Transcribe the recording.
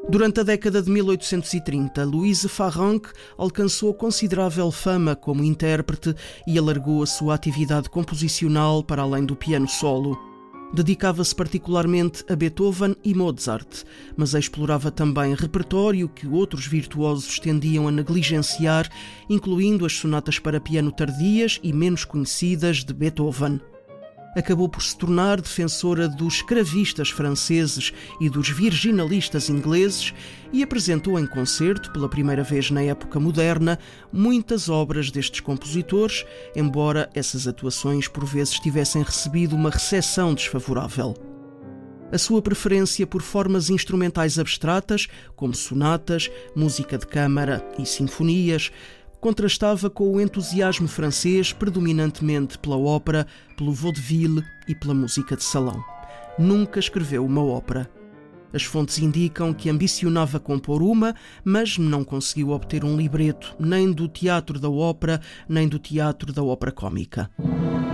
Durante a década de 1830, Louise Farrenc alcançou considerável fama como intérprete e alargou a sua atividade composicional para além do piano solo. Dedicava-se particularmente a Beethoven e Mozart, mas explorava também repertório que outros virtuosos tendiam a negligenciar, incluindo as sonatas para piano tardias e menos conhecidas de Beethoven. Acabou por se tornar defensora dos escravistas franceses e dos virginalistas ingleses e apresentou em concerto, pela primeira vez na época moderna, muitas obras destes compositores, embora essas atuações por vezes tivessem recebido uma recepção desfavorável. A sua preferência por formas instrumentais abstratas, como sonatas, música de câmara e sinfonias, contrastava com o entusiasmo francês predominantemente pela ópera, pelo vaudeville e pela música de salão. Nunca escreveu uma ópera. As fontes indicam que ambicionava compor uma, mas não conseguiu obter um libreto nem do teatro da ópera, nem do teatro da ópera cômica.